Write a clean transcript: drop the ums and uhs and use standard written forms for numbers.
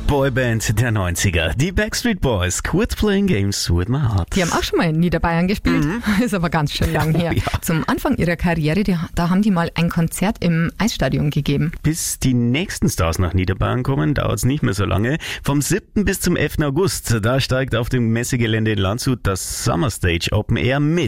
Boyband der 90er. Die Backstreet Boys. Quit playing games with my heart. Die haben auch schon mal in Niederbayern gespielt. Ist aber ganz schön lang her. Ja. Zum Anfang ihrer Karriere, da haben die mal ein Konzert im Eisstadion gegeben. Bis die nächsten Stars nach Niederbayern kommen, dauert es nicht mehr so lange. Vom 7. bis zum 11. August, da steigt auf dem Messegelände in Landshut das Summer Stage Open Air mit